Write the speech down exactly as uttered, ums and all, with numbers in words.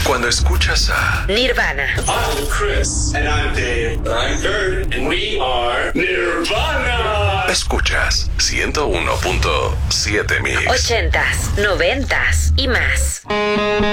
Cuando escuchas a Nirvana, I'm Chris. And I'm Dave. I'm Kurt. And we are Nirvana. escuchas ciento uno punto siete Mix. ochentas, noventas y más.